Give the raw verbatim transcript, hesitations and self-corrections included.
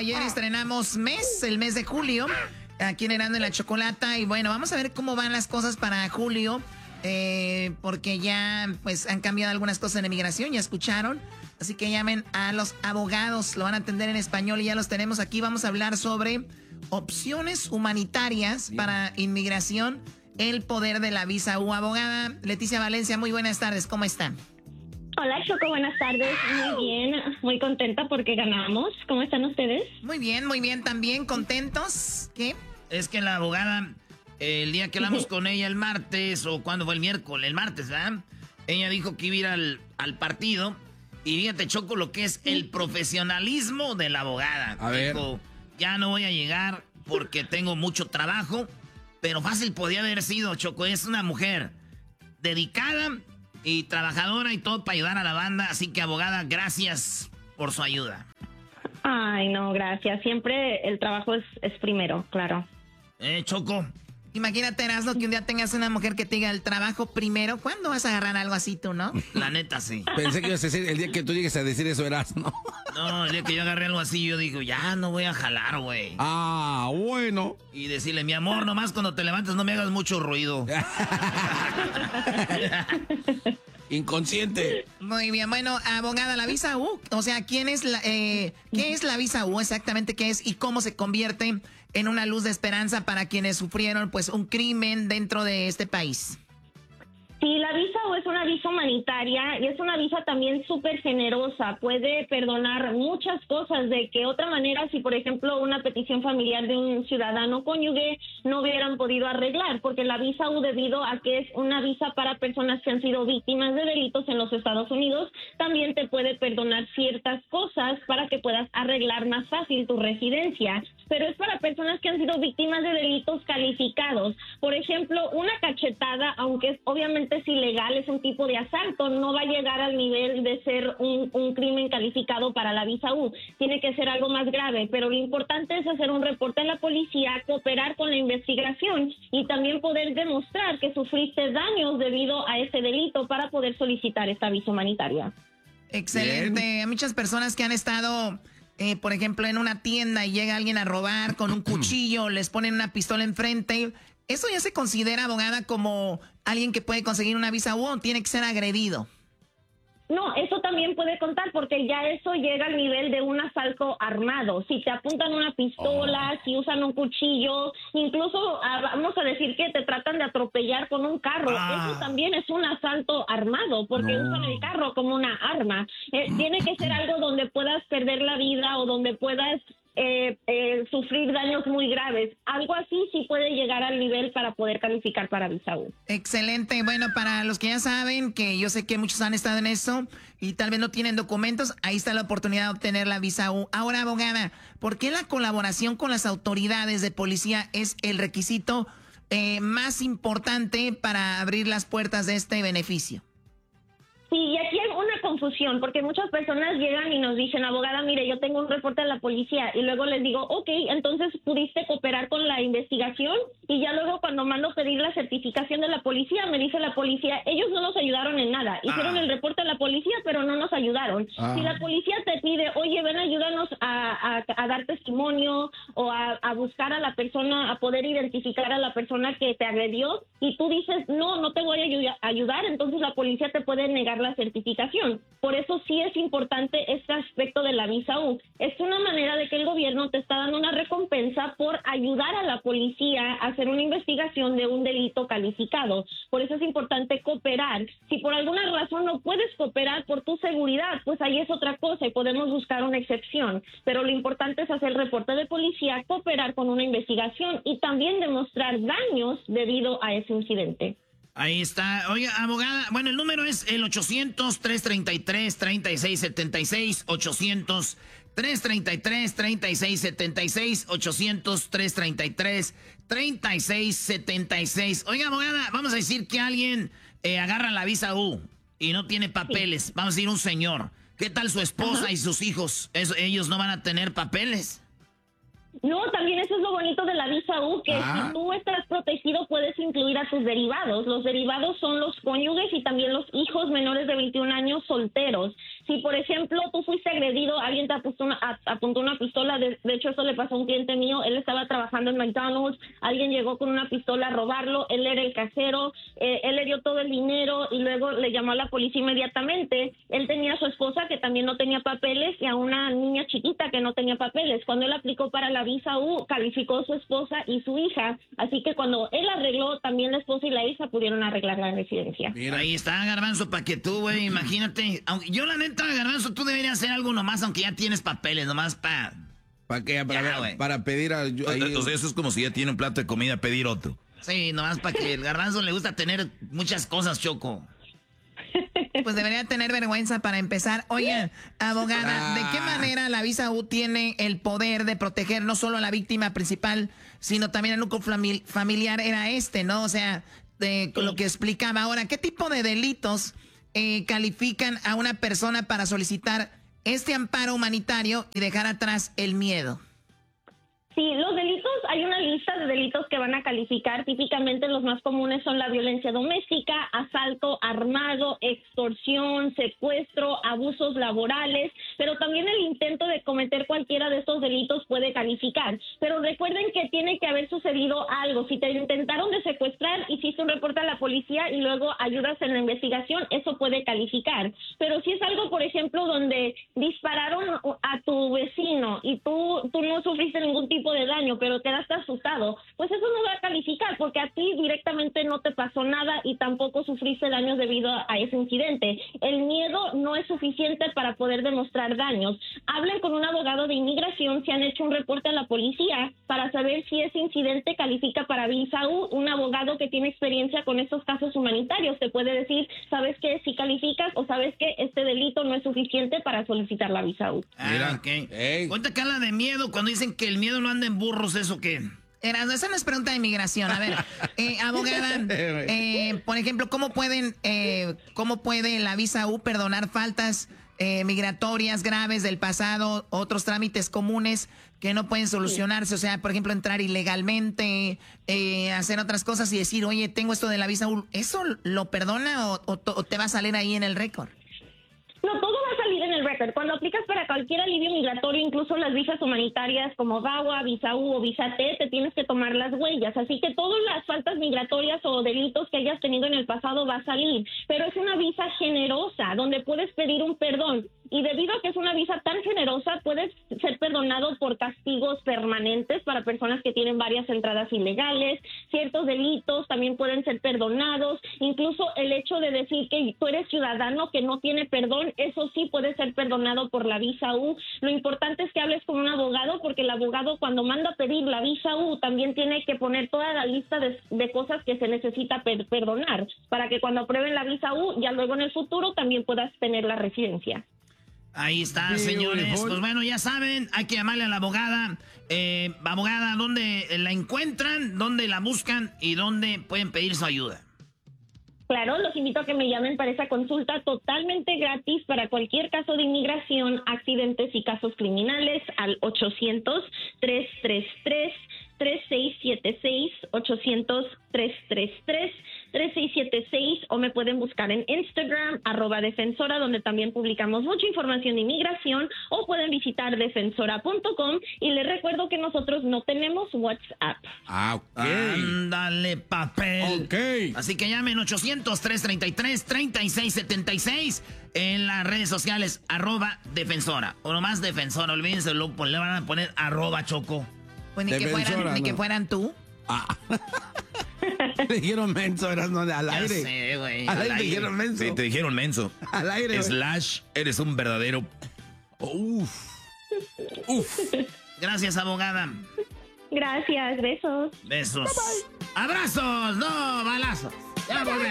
ayer estrenamos mes, el mes de julio, aquí en Erasmo y la Chocolata. Y bueno, vamos a ver cómo van las cosas para julio, eh, porque ya pues han cambiado algunas cosas en inmigración, ya escucharon. Así que llamen a los abogados, lo van a atender en español y ya los tenemos aquí. Vamos a hablar sobre opciones humanitarias para inmigración, el poder de la visa U. Abogada Leticia Valencia, muy buenas tardes, ¿cómo están? Hola, Choco, buenas tardes. Muy bien, muy contenta porque ganamos. ¿Cómo están ustedes? Muy bien, muy bien, también contentos. ¿Qué? Es que la abogada, el día que hablamos con ella el martes, o cuando fue el miércoles, el martes, ¿verdad? Ella dijo que iba a ir al, al partido. Y fíjate, Choco, lo que es el profesionalismo de la abogada. A ver. Dijo, ya no voy a llegar porque tengo mucho trabajo. Pero fácil podía haber sido, Choco. Es una mujer dedicada y trabajadora y todo para ayudar a la banda. Así que, abogada, gracias por su ayuda. Ay, no, gracias. Siempre el trabajo es, es primero, claro. Eh, Choco. Imagínate, Erasmo, que un día tengas una mujer que te diga el trabajo primero. ¿Cuándo vas a agarrar algo así tú, no? La neta, sí. Pensé que ibas a decir, el día que tú llegues a decir eso, Erasmo. No, el día que yo agarré algo así, yo digo, ya no voy a jalar, güey. Ah, bueno. Y decirle, mi amor, nomás cuando te levantes no me hagas mucho ruido. Inconsciente. Muy bien, bueno, abogada, la visa U, o sea, ¿quién es la, eh, ¿qué es la visa U exactamente? ¿Qué es y cómo se convierte en una luz de esperanza para quienes sufrieron pues un crimen dentro de este país? Sí, la visa U es una visa humanitaria y es una visa también súper generosa. Puede perdonar muchas cosas de que otra manera, si por ejemplo una petición familiar de un ciudadano cónyuge no hubieran podido arreglar, porque la visa U, debido a que es una visa para personas que han sido víctimas de delitos en los Estados Unidos, también te puede perdonar ciertas cosas para que puedas arreglar más fácil tu residencia. Pero es para personas que han sido víctimas de delitos calificados. Por ejemplo, una cachetada, aunque es, obviamente es ilegal, es un tipo de asalto, no va a llegar al nivel de ser un, un crimen calificado para la visa U. Tiene que ser algo más grave, pero lo importante es hacer un reporte a la policía, cooperar con la investigación y también poder demostrar que sufriste daños debido a ese delito para poder solicitar esta visa humanitaria. Excelente. Bien. Hay muchas personas que han estado... Eh, por ejemplo, en una tienda y llega alguien a robar con un cuchillo, les ponen una pistola enfrente. ¿Eso ya se considera, abogada, como alguien que puede conseguir una visa U o tiene que ser agredido? No, eso también puede contar porque ya eso llega al nivel de un asalto armado. Si te apuntan una pistola, oh. si usan un cuchillo, incluso ah, vamos a decir que te tratan de atropellar con un carro. Ah. Eso también es un asalto armado porque no. usan el carro como una arma. Eh, tiene que ser algo donde puedas perder la vida o donde puedas eh, eh, sufrir daños muy graves. Algo así sí puede llegar al nivel para poder calificar para visa U. Excelente. Bueno, para los que ya saben, que yo sé que muchos han estado en eso y tal vez no tienen documentos, ahí está la oportunidad de obtener la visa U. Ahora, abogada, ¿por qué la colaboración con las autoridades de policía es el requisito eh, más importante para abrir las puertas de este beneficio? Sí, y aquí hay una confusión, porque muchas personas llegan y nos dicen, abogada, mire, yo tengo un reporte de la policía, y luego les digo, ok, entonces pudiste cooperar con la investigación, y ya luego cuando mando pedir la certificación de la policía, me dice la policía, ellos no nos ayudaron en nada, hicieron ah. el reporte a la policía, pero no nos ayudaron. Ah. Si la policía te pide, oye, ven, ayúdanos a, a, a dar testimonio, o a, a buscar a la persona, a poder identificar a la persona que te agredió, y tú dices, no, no te voy a ayudar, entonces la policía te puede negar la certificación. Por eso sí es importante este aspecto de la visa U. Es una manera de que el gobierno te está dando una recompensa por ayudar a la policía a hacer una investigación de un delito calificado. Por eso es importante cooperar. Si por alguna razón no puedes cooperar por tu seguridad, pues ahí es otra cosa y podemos buscar una excepción. Pero lo importante es hacer reporte de policía, cooperar con una investigación y también demostrar daños debido a ese incidente. Ahí está. Oiga, abogada, bueno, el número es el ochocientos, trescientos treinta y tres, treinta y seis setenta y seis, ochocientos, trescientos treinta y tres, treinta y seis setenta y seis, ochocientos, trescientos treinta y tres, treinta y seis setenta y seis. Oiga, abogada, vamos a decir que alguien eh, agarra la visa U y no tiene papeles. Sí. Vamos a decir un señor. ¿Qué tal su esposa Ajá. y sus hijos? ¿Eso, ellos no van a tener papeles? No, también eso es lo bonito de la visa U, que ah. si tú estás protegido puedes incluir a tus derivados. Los derivados son los cónyuges y también los hijos menores de veintiún años solteros. Si, por ejemplo, tú fuiste agredido, alguien te apuntó una, apuntó una pistola, de, de hecho eso le pasó a un cliente mío, él estaba trabajando en McDonald's, alguien llegó con una pistola a robarlo, él era el casero, eh, él le dio todo el dinero y luego le llamó a la policía inmediatamente. Él tenía a su esposa que también no tenía papeles y a una niña chiquita que no tenía papeles. Cuando él aplicó para la visa U, calificó a su esposa y su hija, así que cuando él arregló, también la esposa y la hija pudieron arreglar la residencia. Mira, ahí está, Garbanzo, para que tú, güey, imagínate. Aunque, yo, la neta, Garbanzo, tú deberías hacer algo nomás, aunque ya tienes papeles, nomás para... ¿Para qué? Para, ya, para pedir a... Ahí, o sea, eso es como si ya tiene un plato de comida, pedir otro. Sí, nomás para que el Garbanzo le gusta tener muchas cosas, Choco. Pues debería tener vergüenza para empezar. Oye, abogada, ¿de qué manera la visa U tiene el poder de proteger no solo a la víctima principal, sino también al núcleo familiar? Era este, ¿no? O sea, de lo que explicaba. Ahora, ¿qué tipo de delitos eh, califican a una persona para solicitar este amparo humanitario y dejar atrás el miedo? Sí, los delitos, hay una lista de delitos que van a calificar. Típicamente los más comunes son la violencia doméstica, asalto armado, extorsión, secuestro, abusos laborales, pero también el intento de cometer cualquiera de estos delitos puede calificar. Pero recuerden que tiene que haber sucedido algo. Si te intentaron de secuestrar, hiciste un reporte a la policía y luego ayudas en la investigación, eso puede calificar. Pero si es algo, por ejemplo, donde dispararon a tu vecino y tú, tú no sufriste ningún tipo de daño, pero quedaste asustado, pues eso no va a calificar porque a ti directamente no te pasó nada y tampoco sufriste daños debido a ese incidente. El miedo no es suficiente para poder demostrar daños. Hablen con un abogado de inmigración si han hecho un reporte a la policía para saber si ese incidente califica para visa U. Un abogado que tiene experiencia con estos casos humanitarios te puede decir, ¿sabes qué? Si calificas o ¿sabes qué? Este delito no es suficiente para solicitar la visa U. Ah, ok. Hey. Cuenta que habla de miedo cuando dicen que el miedo no anda en burros, ¿eso qué? Era, esa no es pregunta de inmigración. A ver, eh, abogada, eh, por ejemplo, ¿cómo pueden, eh, cómo puede la visa U perdonar faltas eh, migratorias graves del pasado, otros trámites comunes que no pueden solucionarse? O sea, por ejemplo, entrar ilegalmente, eh, hacer otras cosas y decir, oye, tengo esto de la visa U. ¿Eso lo perdona o, o, o te va a salir ahí en el récord? No, todo va a salir en el récord. Cuando aplicas para cualquier alivio migratorio, incluso las visas humanitarias como VAWA, visa U o visa T, te tienes que tomar las huellas. Así que todas las faltas migratorias o delitos que hayas tenido en el pasado va a salir. Pero es una visa generosa, donde puedes pedir un perdón. Y debido a que es una visa tan generosa, puedes ser perdonado por castigos permanentes para personas que tienen varias entradas ilegales. Ciertos delitos también pueden ser perdonados. Incluso el hecho de decir que tú eres ciudadano que no tiene perdón, eso sí puede ser perdonado por la visa U. Lo importante es que hables con un abogado, porque el abogado cuando manda a pedir la visa U también tiene que poner toda la lista de, de cosas que se necesita per perdonar, para que cuando aprueben la visa U, ya luego en el futuro también puedas tener la residencia. Ahí está, señores. Pues bueno, ya saben, hay que llamarle a la abogada. Eh, abogada, ¿dónde la encuentran? ¿Dónde la buscan? ¿Y dónde pueden pedir su ayuda? Claro, los invito a que me llamen para esa consulta totalmente gratis para cualquier caso de inmigración, accidentes y casos criminales al ochocientos, tres tres tres, tres seis siete seis, ochocientos, tres tres tres, tres seis siete seis, o me pueden buscar en Instagram, arroba defensora, donde también publicamos mucha información de inmigración, o pueden visitar defensora punto com, y les recuerdo que nosotros no tenemos WhatsApp. Ah, ok. Ándale, papel. Ok. Así que llamen ochocientos, tres treinta y tres, treinta y seis setenta y seis en las redes sociales, arroba defensora, o nomás defensora, olvídense, lo, le van a poner arroba Choco. Pues ni, que fueran, ni no. que fueran tú. Ah. Te dijeron menso, eras no, al aire. Ya sé, güey. Al, al aire te dijeron menso. Sí, te dijeron menso. Al aire. Slash, eres un verdadero. Uf. Uf. Gracias, abogada. Gracias, besos. Besos. Bye, bye. Abrazos, no balazos. Ya volvemos.